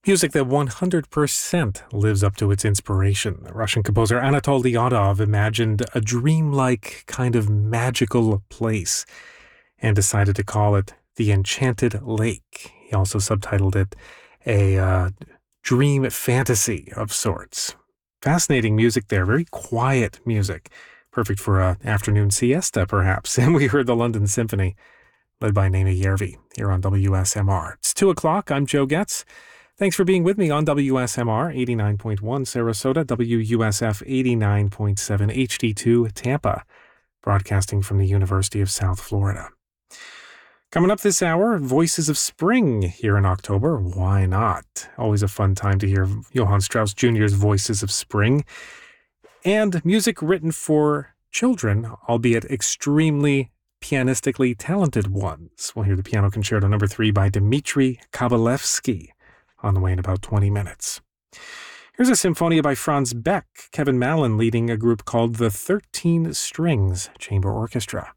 Music that 100% lives up to its inspiration. The Russian composer Anatol Leonov imagined a dreamlike, kind of magical place and decided to call it The Enchanted Lake. He also subtitled it a dream fantasy of sorts. Fascinating music there, very quiet music. Perfect for an afternoon siesta, perhaps. And we heard the London Symphony, led by Naima Järvi, here on WSMR. It's 2 o'clock. I'm Joe Getz. Thanks for being with me on WSMR 89.1 Sarasota, WUSF 89.7 HD2 Tampa, broadcasting from the University of South Florida. Coming up this hour, Voices of Spring here in October. Why not? Always a fun time to hear Johann Strauss Jr.'s Voices of Spring. And music written for children, albeit extremely pianistically talented ones. We'll hear the Piano Concerto No. 3 by Dmitri Kabalevsky on the way in about 20 minutes. Here's a Symphonia by Franz Beck, Kevin Mallon leading a group called the 13 Strings Chamber Orchestra.